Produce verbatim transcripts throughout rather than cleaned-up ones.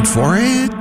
Wait for it.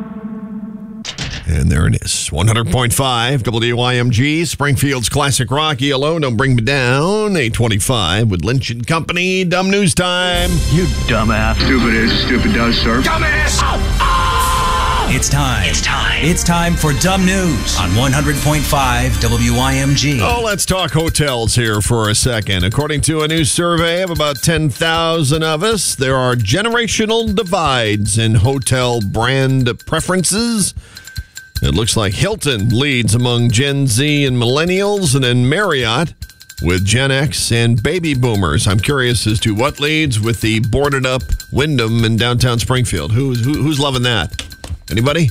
And there it is. one hundred point five W I M G, Springfield's classic rock. E Alone, Don't Bring Me Down. eight twenty-five with Lynch and Company. Dumb News Time. You dumbass. Stupid is, stupid does, sir. Dumbass! Oh, oh! It's time. It's time. It's time for Dumb News on one hundred point five W I M G. Oh, let's talk hotels here for a second. According to a new survey of about ten thousand of us, there are generational divides in hotel brand preferences. It looks like Hilton leads among Gen Z and millennials, and then Marriott with Gen X and baby boomers. I'm curious as to what leads with the boarded up Wyndham in downtown Springfield. Who's who, who's loving that? Anybody?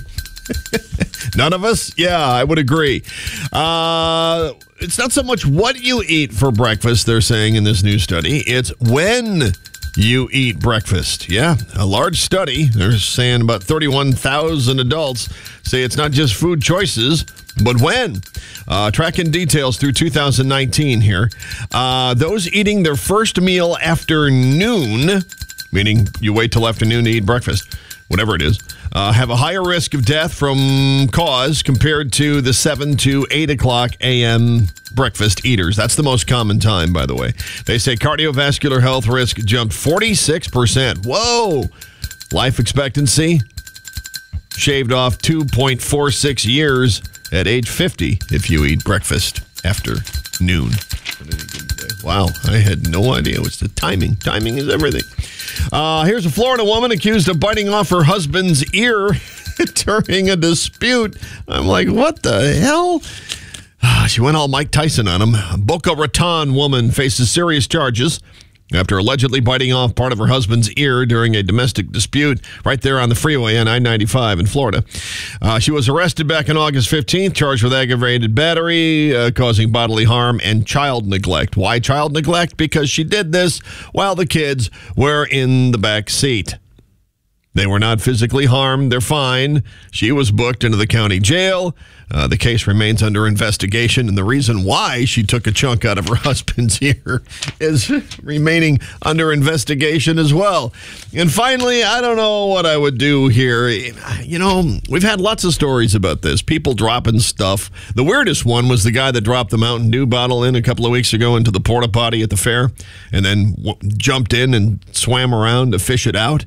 None of us? Yeah, I would agree. Uh, it's not so much what you eat for breakfast, they're saying in this new study. It's when you eat breakfast. Yeah, a large study. They're saying about thirty-one thousand adults say it's not just food choices, but when. Uh, tracking details through two thousand nineteen here. Uh, those eating their first meal after noon, meaning you wait till afternoon to eat breakfast, whatever it is, uh, have a higher risk of death from cause compared to the seven to eight o'clock a.m. breakfast eaters. That's the most common time, by the way. They say cardiovascular health risk jumped forty-six percent. Whoa! Life expectancy shaved off two point four six years at age fifty if you eat breakfast after noon. Wow, I had no idea. It's the timing. Timing is everything. Uh, here's a Florida woman accused of biting off her husband's ear during a dispute. I'm like, what the hell? She went all Mike Tyson on him. A Boca Raton woman faces serious charges after allegedly biting off part of her husband's ear during a domestic dispute right there on the freeway on I ninety-five in Florida. Uh, she was arrested back on August fifteenth, charged with aggravated battery, uh, causing bodily harm, and child neglect. Why child neglect? Because she did this while the kids were in the back seat. They were not physically harmed. They're fine. She was booked into the county jail. Uh, the case remains under investigation, and the reason why she took a chunk out of her husband's ear is remaining under investigation as well. And finally, I don't know what I would do here. You know, we've had lots of stories about this. People dropping stuff. The weirdest one was the guy that dropped the Mountain Dew bottle in a couple of weeks ago into the porta potty at the fair and then w- jumped in and swam around to fish it out.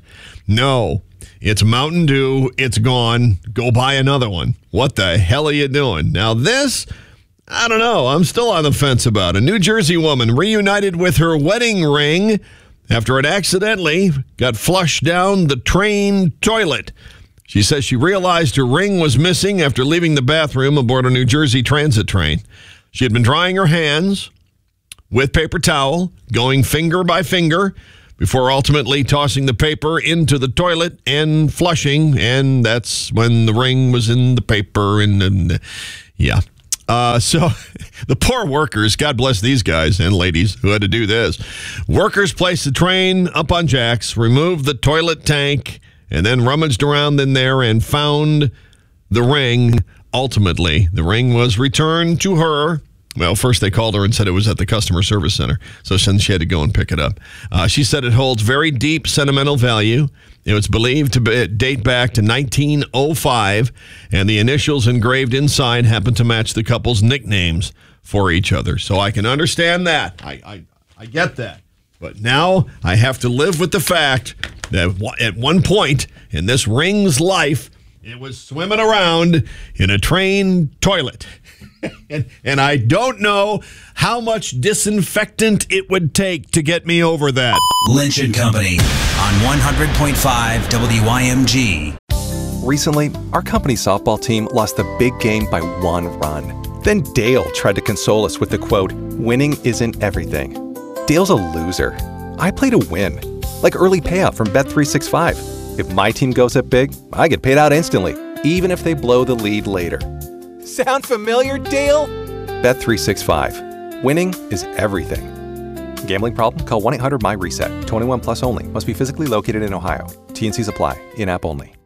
No, it's Mountain Dew. It's gone. Go buy another one. What the hell are you doing? Now this, I don't know. I'm still on the fence about. A New Jersey woman reunited with her wedding ring after it accidentally got flushed down the train toilet. She says she realized her ring was missing after leaving the bathroom aboard a New Jersey transit train. She had been drying her hands with paper towel, going finger by finger, before ultimately tossing the paper into the toilet and flushing, and that's when the ring was in the paper, and, and yeah. Uh, so the poor workers, God bless these guys and ladies who had to do this. Workers placed the train up on jacks, removed the toilet tank, and then rummaged around in there and found the ring. Ultimately, the ring was returned to her. Well, first they called her and said it was at the customer service center, so then she had to go and pick it up. Uh, she said it holds very deep sentimental value. It was believed to be, date back to nineteen oh five, and the initials engraved inside happen to match the couple's nicknames for each other. So I can understand that. I, I, I get that. But now I have to live with the fact that at one point in this ring's life, it was swimming around in a train toilet. and, and I don't know how much disinfectant it would take to get me over that. Lynch and Company on one hundred point five W I M G. Recently, our company softball team lost the big game by one run. Then Dale tried to console us with the quote, "Winning isn't everything." Dale's a loser. I play to win, like early payout from Bet three sixty-five. If my team goes up big, I get paid out instantly, even if they blow the lead later. Sound familiar, Dale? Bet three sixty-five. Winning is everything. Gambling problem? Call one eight hundred M Y RESET. twenty-one plus only. Must be physically located in Ohio. T and C's apply. In-app only.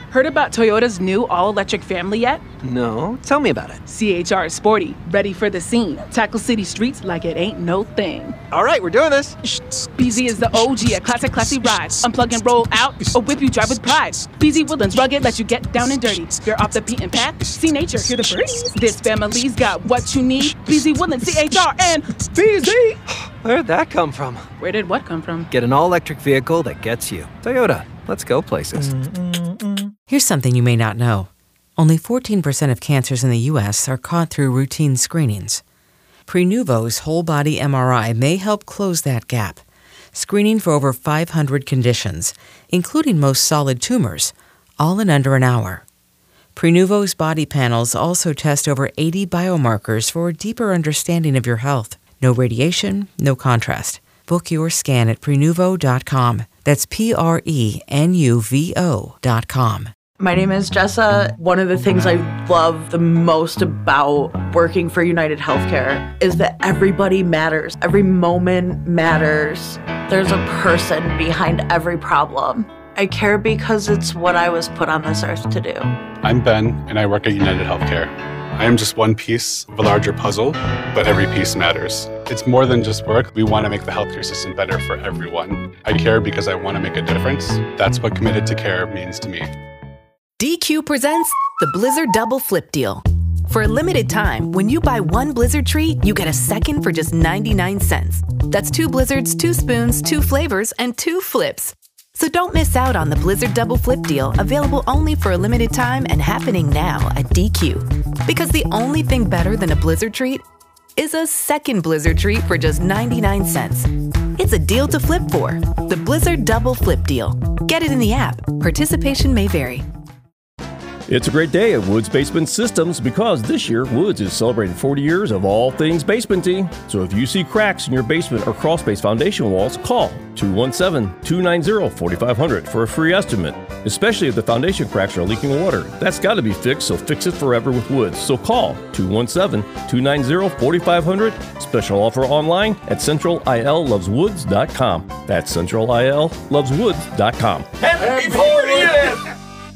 Heard about Toyota's new all-electric family yet? No, tell me about it. C H R is sporty, ready for the scene. Tackle city streets like it ain't no thing. All right, we're doing this. B Z is the O G, a classic, classy ride. Unplug and roll out, or whip you drive with pride. B Z Woodlands rugged, let you get down and dirty. You're off the beaten path, see nature, hear the birds. This family's got what you need. B Z Woodlands, C H R, and B Z. Where'd that come from? Where did what come from? Get an all-electric vehicle that gets you. Toyota, let's go places. Here's something you may not know. Only fourteen percent of cancers in the U S are caught through routine screenings. Prenuvo's whole-body M R I may help close that gap, screening for over five hundred conditions, including most solid tumors, all in under an hour. Prenuvo's body panels also test over eighty biomarkers for a deeper understanding of your health. No radiation, no contrast. Book your scan at prenuvo dot com. That's P R E N U V O dot com. My name is Jessa. One of the things I love the most about working for United Healthcare is that everybody matters. Every moment matters. There's a person behind every problem. I care because it's what I was put on this earth to do. I'm Ben, and I work at United Healthcare. I am just one piece of a larger puzzle, but every piece matters. It's more than just work. We want to make the healthcare system better for everyone. I care because I want to make a difference. That's what committed to care means to me. D Q presents the Blizzard Double Flip Deal. For a limited time, when you buy one Blizzard treat, you get a second for just ninety-nine cents. That's two Blizzards, two spoons, two flavors, and two flips. So don't miss out on the Blizzard Double Flip Deal, available only for a limited time and happening now at D Q. Because the only thing better than a Blizzard treat is a second Blizzard treat for just ninety-nine cents. It's a deal to flip for. The Blizzard Double Flip Deal. Get it in the app. Participation may vary. It's a great day at Woods Basement Systems because this year Woods is celebrating forty years of all things basementing. So if you see cracks in your basement or crawl space foundation walls, call two one seven, two nine zero, four five zero zero for a free estimate. Especially if the foundation cracks are leaking water. That's got to be fixed, so fix it forever with Woods. So call two one seven, two nine zero, four five zero zero. Special offer online at central I L loves woods dot com. That's central I L loves woods dot com. Happy fortieth!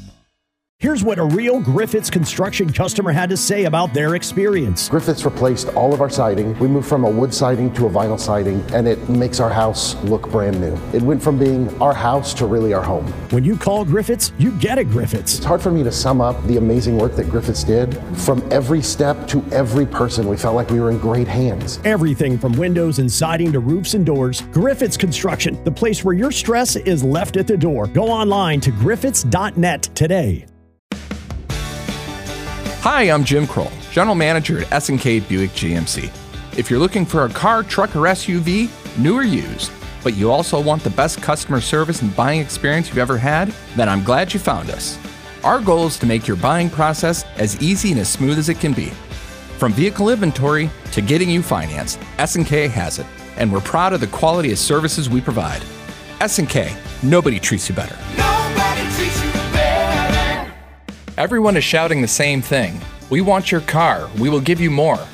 Here's what a real Griffiths construction customer had to say about their experience. Griffiths replaced all of our siding. We moved from a wood siding to a vinyl siding, and it makes our house look brand new. It went from being our house to really our home. When you call Griffiths, you get a Griffiths. It's hard for me to sum up the amazing work that Griffiths did. From every step to every person, we felt like we were in great hands. Everything from windows and siding to roofs and doors. Griffiths Construction, the place where your stress is left at the door. Go online to griffiths dot net today. Hi, I'm Jim Kroll, General Manager at S and K Buick G M C. If you're looking for a car, truck, or S U V, new or used, but you also want the best customer service and buying experience you've ever had, then I'm glad you found us. Our goal is to make your buying process as easy and as smooth as it can be. From vehicle inventory to getting you financed, S and K has it, and we're proud of the quality of services we provide. S and K, nobody treats you better. Nobody treats you better. Everyone is shouting the same thing. We want your car. We will give you more.